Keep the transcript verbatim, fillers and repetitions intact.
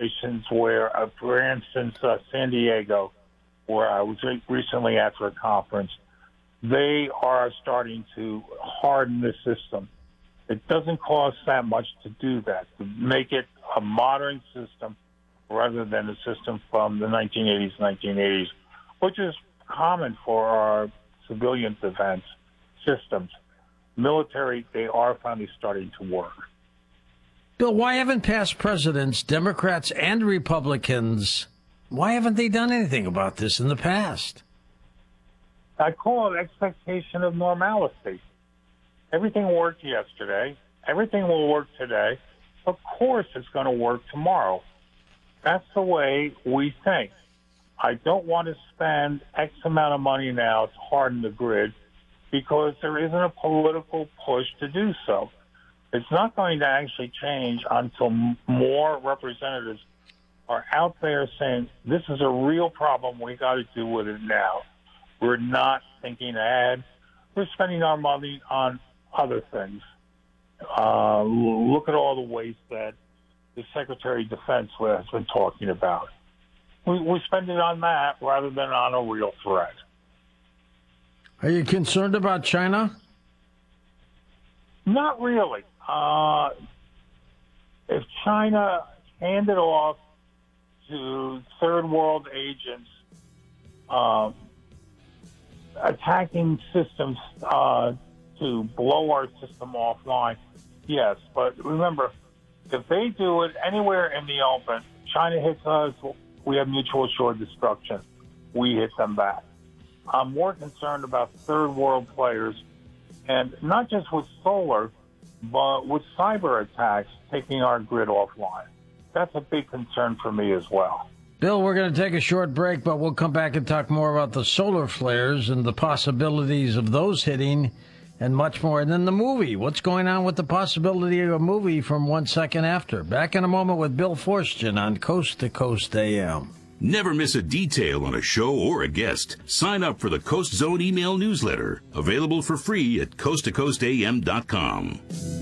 situations where, uh, for instance, uh, San Diego, where I was recently at for a conference, they are starting to harden the system. It doesn't cost that much to do that, to make it a modern system rather than a system from the nineteen eighties, nineteen eighties, which is common for our civilian defense systems. Military, they are finally starting to work. Bill, why haven't past presidents, Democrats and Republicans, why haven't they done anything about this in the past? I call it expectation of normalcy. Everything worked yesterday. Everything will work today. Of course it's going to work tomorrow. That's the way we think. I don't want to spend X amount of money now to harden the grid because there isn't a political push to do so. It's not going to actually change until more representatives are out there saying, this is a real problem. We got to do with it now. We're not thinking ahead. We're spending our money on other things. Uh, look at all the waste that the Secretary of Defense has been talking about. We, we spend it on that rather than on a real threat. Are you concerned about China? Not really. Uh, if China handed off to third world agents uh, attacking systems uh, to blow our system offline, yes. But remember, if they do it anywhere in the open, China hits us, we have mutual assured destruction. We hit them back. I'm more concerned about third world players, and not just with solar, but with cyber attacks taking our grid offline. That's a big concern for me as well. Bill, we're going to take a short break, but we'll come back and talk more about the solar flares and the possibilities of those hitting and much more. And then the movie. What's going on with the possibility of a movie from One Second After? Back in a moment with Bill Forstchen on Coast to Coast A M. Never miss a detail on a show or a guest. Sign up for the Coast Zone email newsletter. Available for free at coast to coast a m dot com.